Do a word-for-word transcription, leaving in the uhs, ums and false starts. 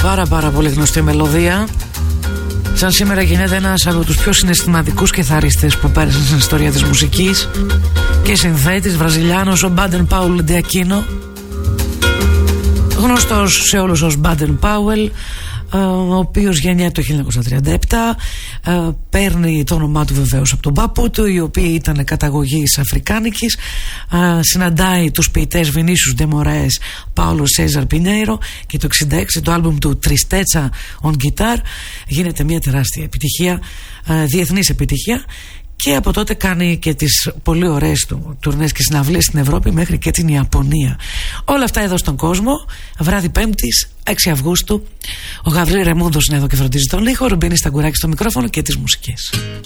πάρα πάρα πολύ γνωστή μελωδία. Σαν σήμερα γίνεται ένας από τους πιο συναισθηματικούς κιθαρίστες που πέρασαν στην ιστορία της μουσικής και συνθέτης Βραζιλιάνος, ο Μπάντεν Πάουελ ντι Ακίνο, γνωστός σε όλους ως Μπάντεν Πάουελ, ο οποίος γεννιέται το χίλια εννιακόσια τριάντα επτά, παίρνει το όνομά του βεβαίως από τον παππού του, οι οποίοι ήταν καταγωγής αφρικάνικης. Συναντάει τους ποιητές Βινίσιους ντε Μοραές, Πάολο Σέζαρ Πινέιρο, και το εξήντα έξι το άλμπουμ του Τριστέτσα on Guitar γίνεται μια τεράστια επιτυχία, διεθνής επιτυχία. Και από τότε κάνει και τις πολύ ωραίες του τουρνές και συναυλίες στην Ευρώπη μέχρι και την Ιαπωνία. Όλα αυτά εδώ στον κόσμο. Βράδυ Πέμπτης, έξι Αυγούστου. Ο Γαβρίλ Ρεμούντος είναι εδώ και φροντίζει τον ήχο. Ρουμπίνη Σταγκουράκη στο μικρόφωνο και τις μουσικές.